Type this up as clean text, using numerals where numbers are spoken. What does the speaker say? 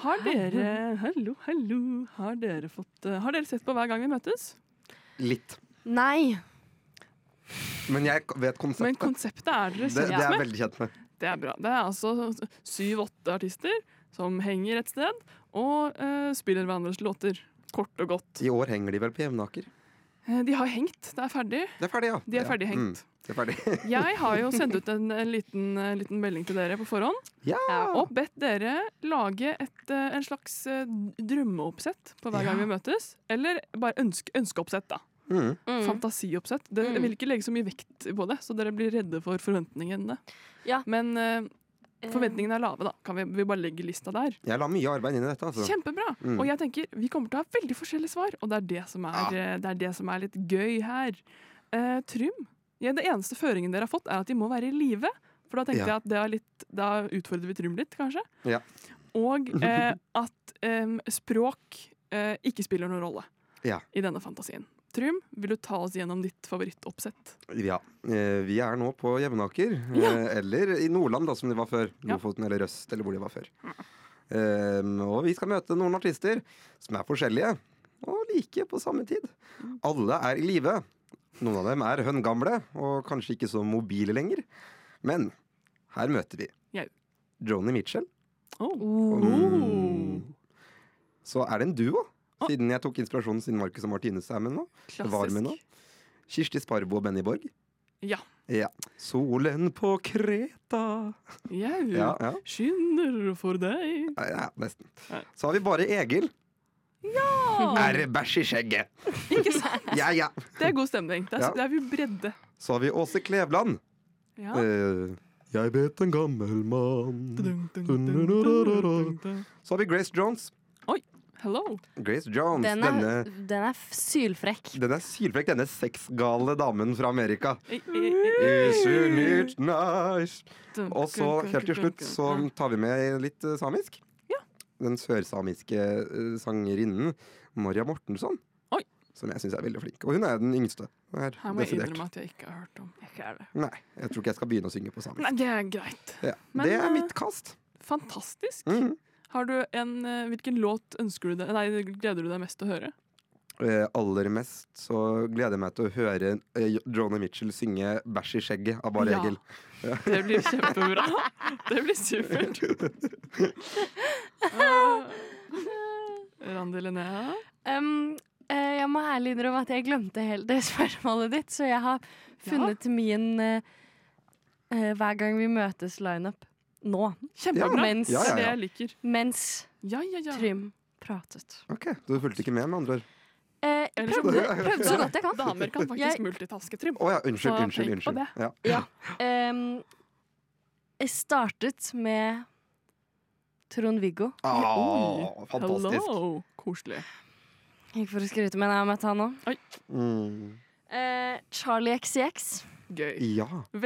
Har dere Har dere sett på Hver gang vi møtes? Litt. Nei. Men jeg vet konseptet. Men konseptet er dere det kjent er jeg med. veldig kjent med. Det er bra. Det er altså 7-8 artister som henger et sted og spiller hverandres låter. Kort og godt. I år henger de vel på Jevnaker? De har hengt. Det er ferdig. Det er ferdig, ja. De er ferdig hengt. Det er ferdig. Jeg har jo sendt ut en liten melding til dere på forhånd. Ja. Og bedt dere lage en slags drømmeoppsett på Hver gang vi møtes. Eller bare ønskeoppsett, da. Fantasioppsett. Jeg vil ikke legge så mye vekt på det, så dere blir redde for forventningene. Ja. Men forventningene er lave, da. Kan vi bare legge lista der? Jeg la mye arbeid inn i dette. Altså. Kjempebra! Og jeg tenker, vi kommer til å ha veldig forskjellige svar, og det er det som er litt gøy her. Trym, det eneste føringen dere har fått, er at de må være i live. For da tenkte jeg at da utfordrer vi Trym litt, kanskje. Ja. Og at språk ikke spiller noen rolle i denne fantasien. Trym, vil du ta oss gjennom ditt favorittoppsett? Ja, vi er nå på Jevnaker, eller i Nordland da, som det var før. Lofoten eller Røst, eller hvor det var før. Og vi skal møte noen artister som er forskjellige, og like på samme tid. Alle er i live. Noen av dem er høngamle, og kanskje ikke så mobile lenger. Men her møter vi Joni Mitchell. Så er det en duo. Siden jeg tok inspirasjonen siden Marcus og Martinus er med nå. Var med nå. Kirsti Sparbo og Benny Borg. Ja. Solen på Kreta. Skinner for deg. Ja, nesten. Så har vi bare Egil. Er det bæsj i skjegget? Ikke sant? Ja. Det er god stemning. Det er vi bredde. Så har vi Åse Klevland. Jeg vet en gammel mann. Så har vi Grace Jones. Hello. Grace Jones. Den er sylfrekk. Denne sexgale damen fra Amerika. Isn't it nice? Og så helt til slutt så tar vi med litt samisk. Den sørsamiske sangerinnen Maria Mortensson. Som jeg synes er veldig flink. Og hun er den yngste. Her må jeg innrømme at jeg ikke har hørt om. Nei, jeg tror ikke jeg skal begynne å synge på samisk. Nei, det er greit. Det er mitt kast. Fantastisk. Har du hvilken låt gleder du deg mest til å høre? Aller mest så gleder jeg meg til å høre Joni Mitchell synge 'Bæsj i skjegget' av bare Egil. Det blir kjempebra. Det blir supert. Randi Linnea? Jeg må ærlig innrømme at jeg glemte helt det spørsmålet ditt, så jeg har funnet min Hver gang vi møtes lineup nå. Kjempebra. Det er det jeg liker. Mens Trym pratet. Ok, du fulgte ikke med andre ord. Prøvde så godt jeg kan. Damer kan faktisk multitaske, Trym. Unnskyld. Jeg startet med Trond-Viggo. Fantastisk. Hello. Koselig. Ikke for å skryte, men jeg har møtt han nå. Charlie XCX. Gøy. Ja.